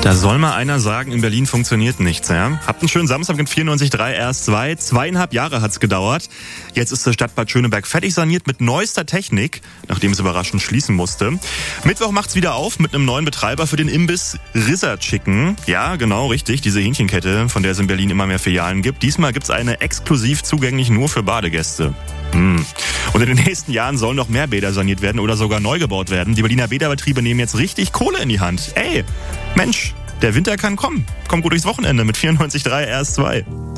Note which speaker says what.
Speaker 1: Da soll mal einer sagen, in Berlin funktioniert nichts. Ja? Habt einen schönen Samstag mit 94.3 RS2. 2,5 Jahre hat's gedauert. Jetzt ist das Stadtbad Schöneberg fertig saniert mit neuester Technik, nachdem es überraschend schließen musste. Mittwoch macht's wieder auf mit einem neuen Betreiber für den Imbiss Rizza Chicken. Ja, genau, richtig, diese Hähnchenkette, von der es in Berlin immer mehr Filialen gibt. Diesmal gibt's eine exklusiv zugänglich nur für Badegäste. Und in den nächsten Jahren sollen noch mehr Bäder saniert werden oder sogar neu gebaut werden. Die Berliner Bäderbetriebe nehmen jetzt richtig Kohle in die Hand. Ey, Mensch, der Winter kann kommen. Kommt gut durchs Wochenende mit 94.3 RS2.